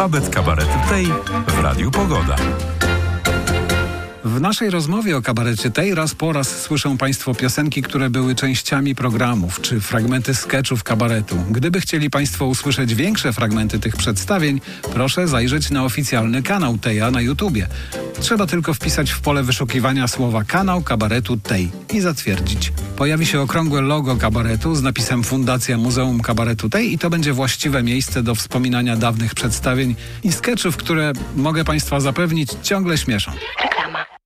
Alfabet kabaretu tej w Radiu Pogoda. W naszej rozmowie o kabarecie tej raz po raz słyszą Państwo piosenki, które były częściami programów, czy fragmenty sketchów kabaretu. Gdyby chcieli Państwo usłyszeć większe fragmenty tych przedstawień, proszę zajrzeć na oficjalny kanał Teja na YouTubie. Trzeba tylko wpisać w pole wyszukiwania słowa kanał kabaretu Tej i zatwierdzić. Pojawi się okrągłe logo kabaretu z napisem Fundacja Muzeum Kabaretu Tej i to będzie właściwe miejsce do wspominania dawnych przedstawień i sketchów, które, mogę Państwa zapewnić, ciągle śmieszą. Reklama.